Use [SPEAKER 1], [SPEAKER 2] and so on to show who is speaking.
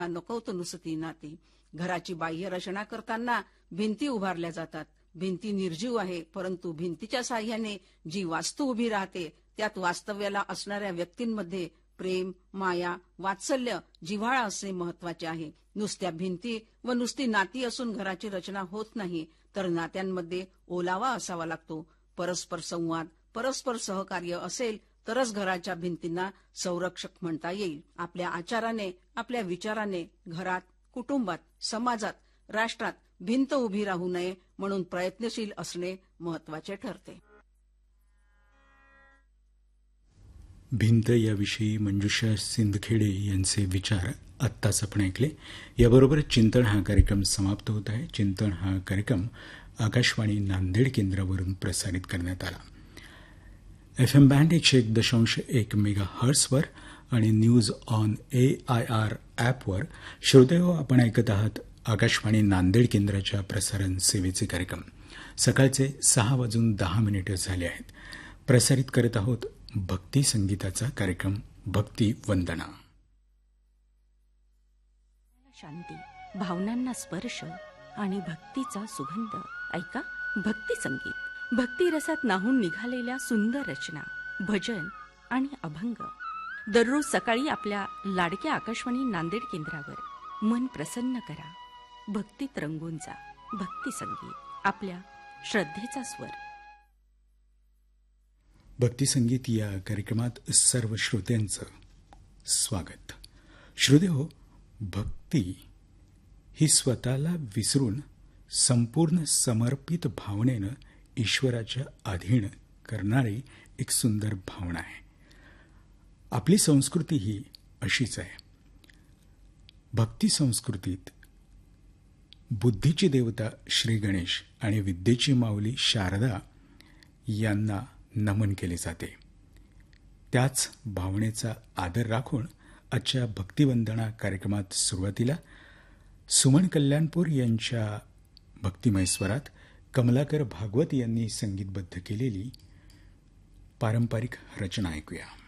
[SPEAKER 1] नकवतो नुसती नाती. घराची बाह्य रचना करताना भिंती उभारल्या जातात. भिंती निर्जीव आहे, परंतु भिंतीच्या साह्याने जी वास्तू उभी राहते त्यात वास्तव्याला असणाऱ्या व्यक्तींमध्ये प्रेम, माया, वात्सल्य, जिव्हाळा असणे महत्वाचे आहे. नुसत्या भिंती व नुसती नाती असून घराची रचना होत नाही, तर नात्यांमध्ये ओलावा असावा लागतो. परस्पर संवाद, परस्पर सहकार्य असेल तरच घराच्या भिंतींना संरक्षक म्हणता येईल. आपल्या आचाराने, आपल्या विचाराने घरात, कुटुंबात, समाजात, राष्ट्रात भिंत उभी राहू नये म्हणून प्रयत्नशील असणे महत्वाचे ठरते.
[SPEAKER 2] भिंत याविषयी मंजुषा सिंदखेडे यांचे विचार आत्ताच आपण ऐकले. याबरोबरच चिंतन हा कार्यक्रम समाप्त होत आहे. चिंतन हा कार्यक्रम आकाशवाणी नांदेड केंद्रावरून प्रसारित करण्यात आला. FM बँड 101.1 मेगाहर्ट्झवर आणि न्यूज ऑन AIR ॲपवर श्रोतेहो आपण ऐकत आहात आकाशवाणी नांदेड केंद्राच्या प्रसारण सेवेचे कार्यक्रम. सकाळचे 6:10 झाले आहेत. प्रसारित करत आहोत भक्ती संगीताचा कार्यक्रम भक्ती वंदना.
[SPEAKER 3] शांती, भावनांना स्पर्श आणि भक्तीचा सुगंध. ऐका भक्ती संगीत. भक्ती रसात नाहून निघालेल्या सुंदर रचना, भजन आणि अभंग. दररोज सकाळी आपल्या लाडक्या आकाशवाणी नांदेड केंद्रावर मन प्रसन्न करा. भक्तीत रंगून जा. भक्ती संगीत, आपल्या श्रद्धेचा स्वर.
[SPEAKER 2] भक्ती संगीत या कार्यक्रमात सर्व श्रोत्यांचं स्वागत. श्रोतेहो, भक्ती ही स्वतःला विसरून संपूर्ण समर्पित भावनेनं ईश्वराच्या अधीन करणारी एक सुंदर भावना आहे. आपली संस्कृती ही अशीच आहे. भक्ती संस्कृतीत बुद्धीची देवता श्री गणेश आणि विद्येची माऊली शारदा यांना नमन केले जाते. त्याच भावनेचा आदर राखून आजच्या भक्तिवंदना कार्यक्रमात सुरुवातीला सुमन कल्याणपूर यांच्या भक्तिमय स्वरात कमलाकर भागवत यांनी संगीतबद्ध केलेली पारंपरिक रचना ऐकूया.